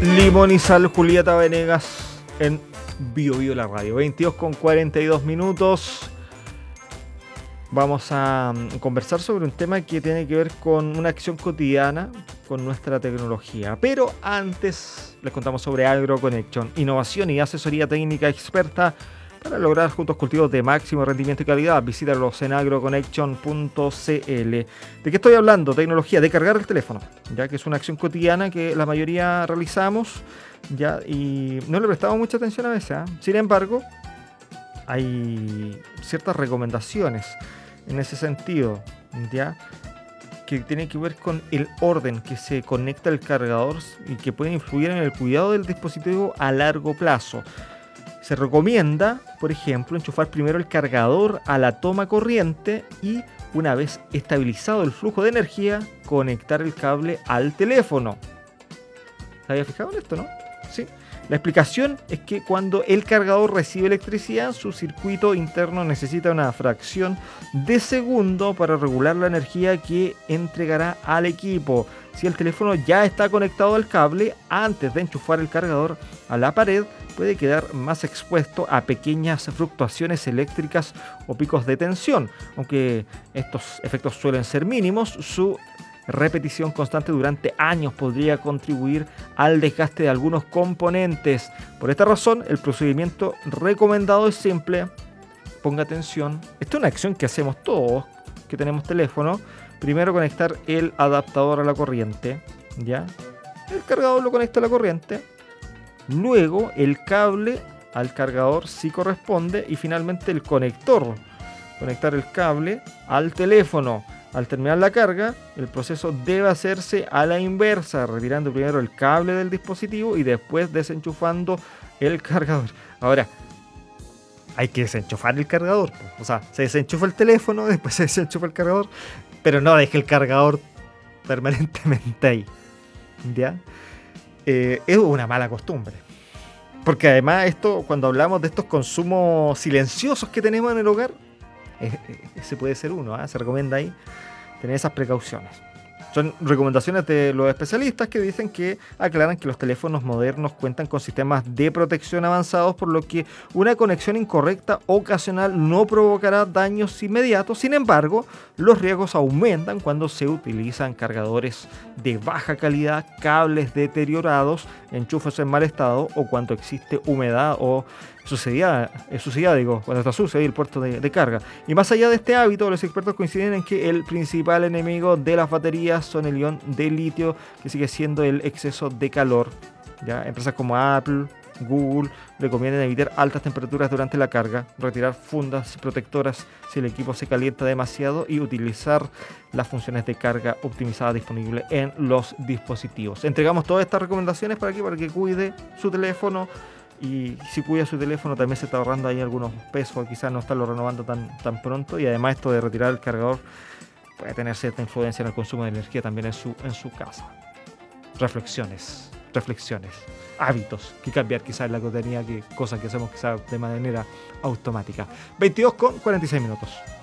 Limón y Sal, Julieta Venegas en Bio Bio la radio. 22:42 minutos. Vamos a conversar sobre un tema que tiene que ver con una acción cotidiana con nuestra tecnología. Pero antes les contamos sobre AgroConnection, innovación y asesoría técnica experta para lograr juntos cultivos de máximo rendimiento y calidad. Visítalos en agroconnection.cl. ¿De qué estoy hablando? Tecnología, de cargar el teléfono, ya que es una acción cotidiana que la mayoría realizamos, ya, y no le prestamos mucha atención a veces, ¿eh? Sin embargo, hay ciertas recomendaciones en ese sentido, ya, que tienen que ver con el orden que se conecta el cargador y que puede influir en el cuidado del dispositivo a largo plazo. Se recomienda, por ejemplo, enchufar primero el cargador a la toma corriente y, una vez estabilizado el flujo de energía, conectar el cable al teléfono. ¿Se había fijado en esto, no? Sí. La explicación es que cuando el cargador recibe electricidad, su circuito interno necesita una fracción de segundo para regular la energía que entregará al equipo. Si el teléfono ya está conectado al cable, antes de enchufar el cargador a la pared, puede quedar más expuesto a pequeñas fluctuaciones eléctricas o picos de tensión. Aunque estos efectos suelen ser mínimos, su repetición constante durante años podría contribuir al desgaste de algunos componentes. Por esta razón, el procedimiento recomendado es simple. Ponga atención. Esta es una acción que hacemos todos que tenemos teléfono. Primero, conectar el adaptador a la corriente, ¿ya? El cargador lo conecta a la corriente. Luego, el cable al cargador si corresponde. Y finalmente, el conector. Conectar el cable al teléfono. Al terminar la carga, el proceso debe hacerse a la inversa, retirando primero el cable del dispositivo y después desenchufando el cargador. Ahora, hay que desenchufar el cargador. O sea, se desenchufa el teléfono, después se desenchufa el cargador, pero no deje el cargador permanentemente ahí, ¿ya? Es una mala costumbre. Porque además esto, cuando hablamos de estos consumos silenciosos que tenemos en el hogar, ese puede ser uno, ¿eh? Se recomienda ahí tener esas precauciones. Son recomendaciones de los especialistas que dicen que aclaran que los teléfonos modernos cuentan con sistemas de protección avanzados, por lo que una conexión incorrecta ocasional no provocará daños inmediatos. Sin embargo, los riesgos aumentan cuando se utilizan cargadores de baja calidad, cables deteriorados, enchufes en mal estado o cuando existe humedad o suciedad, cuando está sucio ahí el puerto de carga. Y más allá de este hábito, los expertos coinciden en que el principal enemigo de las baterías son el ion de litio, que sigue siendo el exceso de calor, ¿ya? Empresas como Apple, Google recomiendan evitar altas temperaturas durante la carga, retirar fundas protectoras si el equipo se calienta demasiado y utilizar las funciones de carga optimizada disponibles en los dispositivos. Entregamos todas estas recomendaciones para que cuide su teléfono. Y si cuida su teléfono también se está ahorrando ahí algunos pesos, quizás no estarlo renovando tan pronto. Y además esto de retirar el cargador puede tener cierta influencia en el consumo de energía también en su casa. Reflexiones, hábitos que cambiar quizás en la cotidianidad, que cosas que hacemos quizás de manera automática. 22:46 minutos.